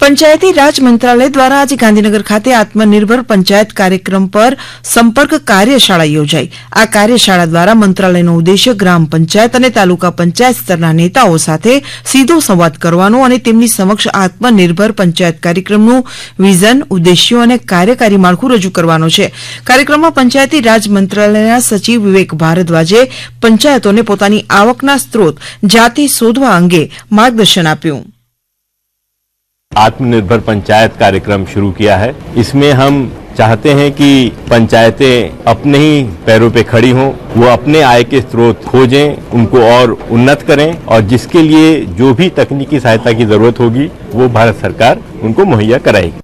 पंचायती राज मंत्रालय द्वारा आज गांधीनगर खाते आत्मनिर्भर पंचायत कार्यक्रम पर संपर्क कार्यशाळा योजाई। आ कार्यशाळा द्वारा मंत्रालयનો ઉદ્દેશ્ય ગ્રામ પંચાયત અને તાલુકા પંચાયત સ્તરના નેતાઓ સાથે સીધો સંવાદ કરવાનો અને તેમની સમક્ષ આત્મનિર્ભર પંચાયત કાર્યક્રમનું વિઝન, ઉદ્દેશ્યો અને કાર્યકારી માળખું રજૂ કરવાનો છે। કાર્યક્રમમાં પંચાયતી રાજ મંત્રાલયના સચિવ વિવેક ભારદ્વાજે પંચાયતોને પોતાની આવકના સ્ત્રોત જાતે શોધવા અંગે માર્ગદર્શન આપ્યું। आत्मनिर्भर पंचायत कार्यक्रम शुरू किया है। इसमें हम चाहते हैं कि पंचायतें अपने ही पैरों पे खड़ी हों, वो अपने आय के स्रोत खोजें, उनको और उन्नत करें और जिसके लिए जो भी तकनीकी सहायता की जरूरत होगी वो भारत सरकार उनको मुहैया कराएगी।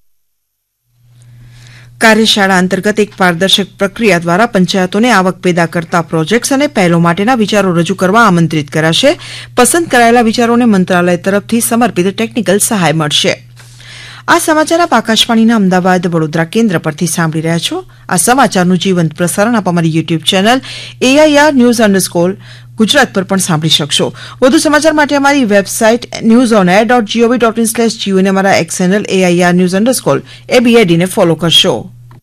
કાર્યશાળા અંતર્ગત એક પારદર્શક પ્રક્રિયા દ્વારા પંચાયતોને આવક પેદા કરતા પ્રોજેક્ટ્સ અને પહેલો માટેના વિચારો રજૂ કરવા આમંત્રિત કરાશે। પસંદ કરાયેલા વિચારોને મંત્રાલય તરફથી સમર્પિત ટેકનિકલ સહાય મળશે। આ સમાચાર આપ આકાશવાણીના અમદાવાદ વડોદરા કેન્દ્ર પરથી સાંભળી રહ્યા છો। આ સમાચારનું જીવંત પ્રસારણ આપ અમારી યુટ્યુબ ચેનલ AIR_News_ ગુજરાત પર પણ સાંભળી શકશો। વધુ સમાચાર માટે અમારી વેબસાઇટ newsonair.gov.in/gov અને અમારા એક્સ ચેનલ AIR_ABAD ને ફોલો કરશો।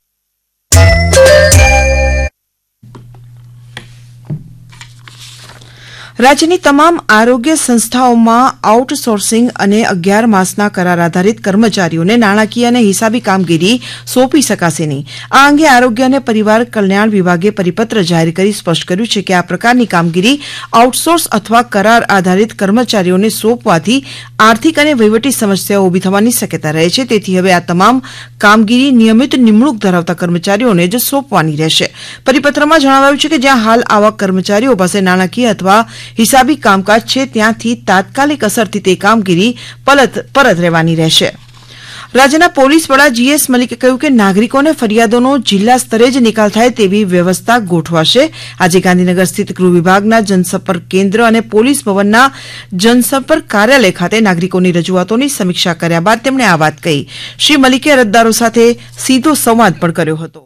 રાજ્યની તમામ આરોગ્ય સંસ્થાઓમાં આઉટસોર્સિંગ અને 11 માસના કરાર આધારિત કર્મચારીઓને નાણાકીય અને હિસાબી કામગીરી સોંપી શકાશે નહીં। આ અંગે આરોગ્ય અને પરિવાર કલ્યાણ વિભાગે પરિપત્ર જાહેર કરી સ્પષ્ટ કર્યું છે કે આ પ્રકારની કામગીરી આઉટસોર્સ અથવા કરાર આધારિત કર્મચારીઓને સોંપવાથી આર્થિક અને વહીવટી સમસ્યાઓ ઉભી થવાની શક્યતા રહે છે। તેથી હવે આ તમામ કામગીરી નિયમિત નિમણૂક ધરાવતા કર્મચારીઓને જ સોંપવાની રહેશે। પરિપત્રમાં જણાવાયું છે કે જ્યાં હાલ આવા કર્મચારીઓ પાસે નાણાકીય અથવા હિસાબી કામકાજ છે ત્યાંથી તાત્કાલિક અસરથી તે કામગીરી પરત રહેવાની રહેશે। રાજ્યના પોલીસ વડા GS મલિકે કહ્યું કે નાગરિકોને ફરિયાદોનો જિલ્લા સ્તરે જ નિકાલ થાય તેવી વ્યવસ્થા ગોઠવાશે। આજે ગાંધીનગર સ્થિત ગૃહ વિભાગના જનસંપર્ક કેન્દ્ર અને પોલીસ ભવનના જનસંપર્ક કાર્યાલય ખાતે નાગરિકોની રજૂઆતોની સમીક્ષા કર્યા બાદ તેમણે આ વાત કહી। શ્રી મલિકે અરજદારો સાથે સીધો સંવાદ પણ કર્યો હતો।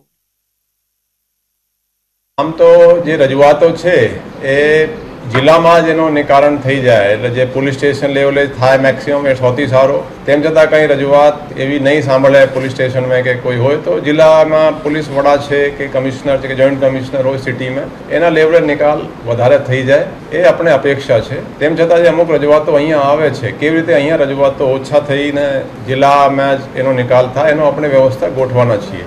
આમ તો જે રજૂઆતો છે એ જિલ્લામાં જ એનો નિકારણ થઈ જાય એટલે જે પોલીસ સ્ટેશન લેવલે થાય મેક્સિમમ એ સૌથી સારો। તેમ છતાં કંઈ રજૂઆત એવી નહીં સાંભળે પોલીસ સ્ટેશનમાં કે કોઈ હોય તો જિલ્લામાં પોલીસ વડા છે કે કમિશનર છે કે જોઈન્ટ કમિશનર હોય સિટીમાં એના લેવલે નિકાલ વધારે થઈ જાય એ આપણે અપેક્ષા છે। તેમ છતાં જે અમુક રજૂઆતો અહીંયા આવે છે કેવી રીતે અહીંયા રજૂઆતો ઓછા થઈને જિલ્લામાં જ એનો નિકાલ થાય એનો આપણે વ્યવસ્થા ગોઠવાના છીએ।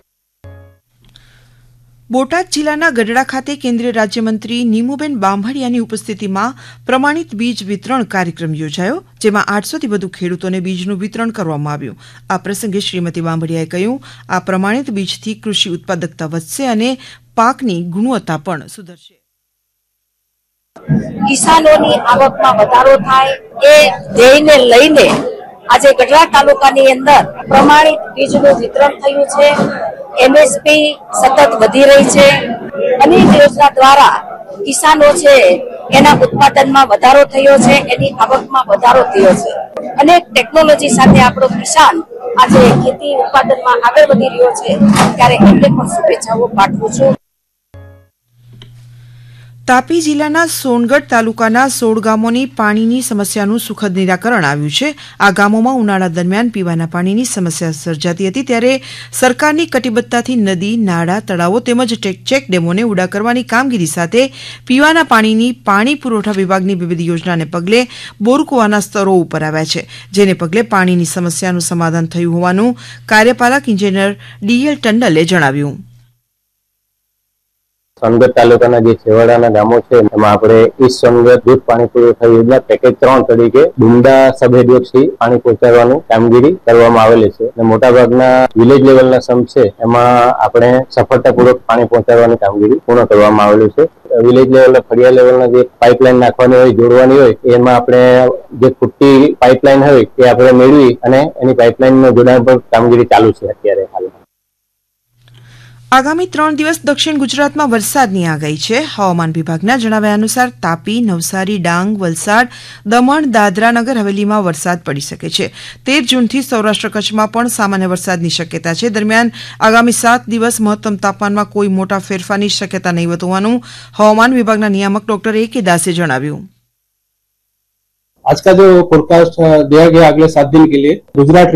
બોટાદ જિલ્લાના ગઢડા ખાતે કેન્દ્રીય રાજ્યમંત્રી નીમુબેન બાંભડિયાની ઉપસ્થિતિમાં પ્રમાણિત બીજ વિતરણ કાર્યક્રમ યોજાયો, જેમાં 800 થી વધુ ખેડૂતોને બીજનું વિતરણ કરવામાં આવ્યું। આ પ્રસંગે શ્રીમતી બાંભડિયાએ કહ્યું, આ પ્રમાણિત બીજથી કૃષિ ઉત્પાદકતા વધશે અને પાકની ગુણવત્તા પણ સુધરશે। કિસાનોની આવકમાં વધારો થાય એ ધ્યેયને લઈને આજે ગઢડા તાલુકાની અંદર પ્રમાણિત બીજનું વિતરણ થયું છે। MSP સતત વધી રહી છે। અનેક યોજના દ્વારા કિસાનો છે એના ઉત્પાદનમાં વધારો થયો છે, એની આવકમાં વધારો થયો છે। અનેક ટેકનોલોજી સાથે આપણો કિસાન આજે ખેતી ઉત્પાદનમાં આગળ વધી રહ્યો છે, ત્યારે એમને પણ શુભેચ્છાઓ પાઠવું છું। તાપી જિલ્લાના સોનગઢ તાલુકાના 16 ગામોની પાણીની સમસ્યાનું સુખદ નિરાકરણ આવ્યું છે। આ ગામોમાં ઉનાળા દરમિયાન પીવાના પાણીની સમસ્યા સર્જાતી હતી, ત્યારે સરકારની કટિબદ્ધતાથી નદી, નાળા, તળાવો તેમજ ચેક ડેમોને ઉડા કરવાની કામગીરી સાથે પીવાના પાણીની પાણી પુરવઠા વિભાગની વિવિધ યોજનાને પગલે બોરકુવાના સ્તરો ઉપર આવ્યા છે, જેને પગલે પાણીની સમસ્યાનું સમાધાન થયું હોવાનું કાર્યપાલક ઇજનેર DL ટંડલે જણાવ્યું। સોનગઢ તાલુકાના જે છેવાડાના ગામો છે એમાં આપણે ઈસ્ટ સોનગઢ દૂધ પાણી પુરવઠા યોજના પેકેજ 3 તરીકે ડુંડા સબહેડવર્કથી પાણી પહોંચાડવાનું કામગીરી કરવામાં આવેલી છે અને મોટાભાગના વિલેજ લેવલના સમ છે એમાં આપણે સફળતાપૂર્વક પાણી પહોંચાડવાની કામગીરી પૂર્ણ કરવામાં આવેલું છે। વિલેજ લેવલના ફળિયા લેવલના જે પાઇપલાઇન નાખવાની હોય, જોડવાની હોય, એમાં આપણે જે ખૂટતી પાઇપલાઇન હોય એ આપણે મેળવી અને એની પાઇપલાઇનનું જોડાણ પર કામગીરી ચાલુ છે અત્યારે હાલમાં। આગામી 3 દિવસ દક્ષિણ ગુજરાતમાં વરસાદની આગાહી છે। હવામાન વિભાગના જણાવ્યા અનુસાર તાપી, નવસારી, ડાંગ, વલસાડ, દમણ, દાદરા નગર હવેલીમાં વરસાદ પડી શકે છે। 13 જૂનથી સૌરાષ્ટ્ર કચ્છમાં પણ સામાન્ય વરસાદની શક્યતા છે। દરમિયાન આગામી 7 દિવસ મહત્તમ તાપમાનમાં કોઈ મોટા ફેરફારની શક્યતા નહીં હોવાનું હવામાન વિભાગના નિયામક ડોક્ટર AK દાસે જણાવ્યું। आज का जो फोरकास्ट दिया गया अगले 7 दिन के लिए गुजरात